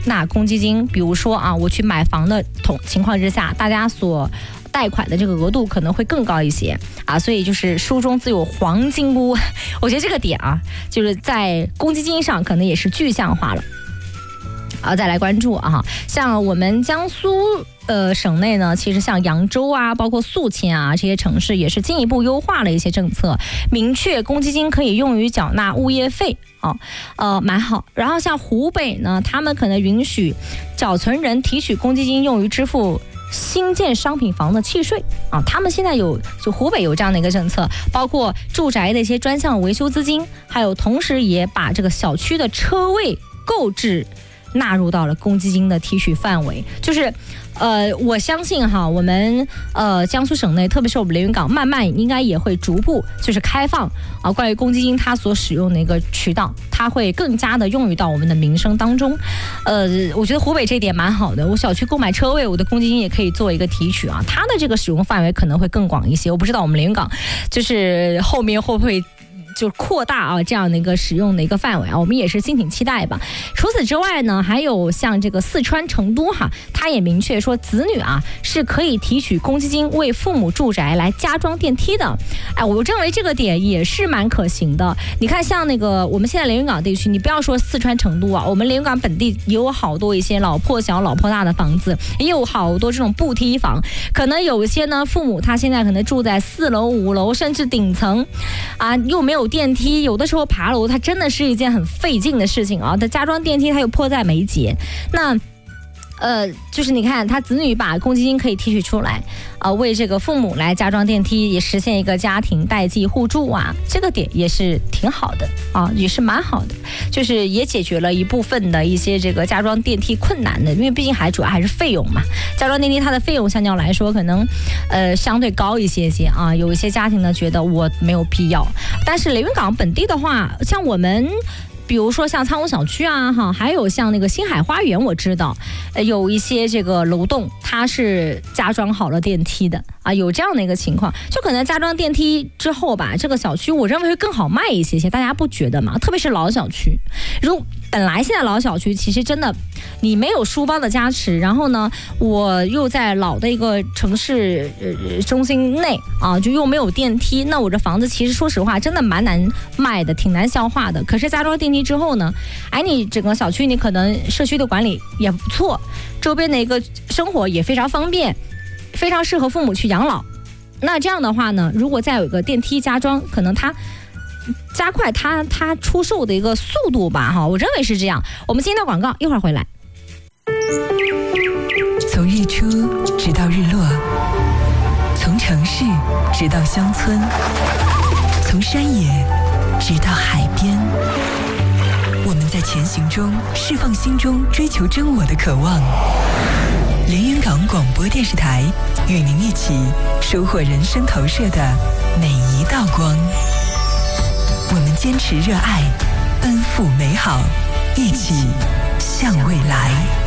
纳公积金，比如说啊，我去买房的情况之下，大家所贷款的这个额度可能会更高一些啊，所以就是书中自有黄金屋，我觉得这个点啊，就是在公积金上可能也是具象化了。再来关注啊，像我们江苏省内呢，其实像扬州啊，包括宿迁啊这些城市，也是进一步优化了一些政策，明确公积金可以用于缴纳物业费蛮好。然后像湖北呢，他们可能允许缴存人提取公积金用于支付新建商品房的契税啊，他们现在就湖北有这样的一个政策，包括住宅的一些专项维修资金，还有同时也把这个小区的车位购置纳入到了公积金的提取范围。就是我相信哈，我们江苏省内，特别是我们连云港，慢慢应该也会逐步就是开放啊，关于公积金它所使用的一个渠道，它会更加的用于到我们的民生当中。我觉得湖北这一点蛮好的，我小区购买车位，我的公积金也可以做一个提取啊，它的这个使用范围可能会更广一些。我不知道我们连云港就是后面会不会就扩大啊这样的一个使用的一个范围啊，我们也是敬请期待吧。除此之外呢，还有像这个四川成都哈，它也明确说子女啊是可以提取公积金为父母住宅来加装电梯的。我认为这个点也是蛮可行的。你看像那个我们现在连云港地区，你不要说四川成都啊，我们连云港本地也有好多一些老破小老破大的房子，也有好多这种步梯房，可能有一些呢父母他现在可能住在4楼5楼甚至顶层啊，又没有电梯，有的时候爬楼它真的是一件很费劲的事情啊，它加装电梯它又迫在眉睫。那就是你看他子女把公积金可以提取出来为这个父母来加装电梯，也实现一个家庭代际互助啊，这个点也是挺好的啊，也是蛮好的，就是也解决了一部分的一些这个加装电梯困难的，因为毕竟主要还是费用嘛，加装电梯它的费用相较来说可能相对高一些啊，有一些家庭呢觉得我没有必要。但是连云港本地的话，像我们比如说像苍梧小区啊还有像那个星海花园，我知道有一些这个楼栋它是加装好了电梯的啊，有这样的一个情况，就可能加装电梯之后吧，这个小区我认为会更好卖一些，大家不觉得吗？特别是老小区，本来现在老小区其实真的你没有书包的加持，然后呢我又在老的一个城市中心内啊，就又没有电梯，那我这房子其实说实话真的蛮难卖的，挺难消化的。可是加装电梯之后呢，你整个小区你可能社区的管理也不错，周边的一个生活也非常方便，非常适合父母去养老。那这样的话呢，如果再有一个电梯加装，可能它加快它出售的一个速度吧哈，我认为是这样。我们今天的广告一会儿回来。 从日出直到日落，从城市直到乡村，从山野直到海边，我们在前行中释放心中追求真我的渴望。连云港广播电视台与您一起收获人生投射的每一道光。我们坚持热爱，奔赴美好，一起向未来。